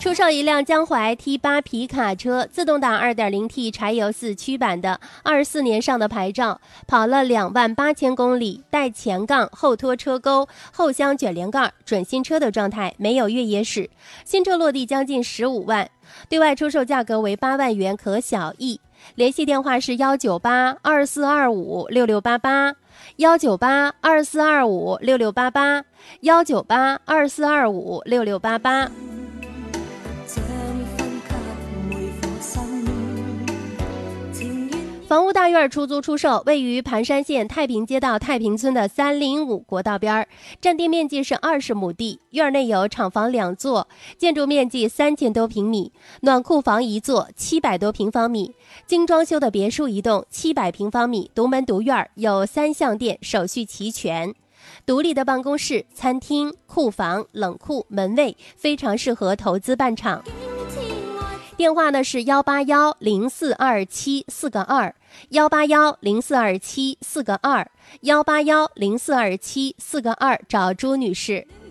出售一辆江淮 T8 皮卡车，自动挡 2.0T 柴油4驱版的，24年上的牌照，跑了28000公里，带前杠、后拖车钩、后箱卷帘盖，准新车的状态，没有越野史。新车落地将近15万，对外出售价格为8万元，可小议。联系电话是19824256688，19824256688，19824256688。房屋大院出租出售，位于盘山县太平街道太平村的305国道边，占地面积是20亩地，院内有厂房2座，建筑面积3000多平米，暖库房1座，700多平方米，精装修的别墅1栋，700平方米，独门独院，有3项电，手续齐全。独立的办公室、餐厅、库房、冷库、门卫，非常适合投资办厂。电话呢是181042742，181042742，181042742，找朱女士。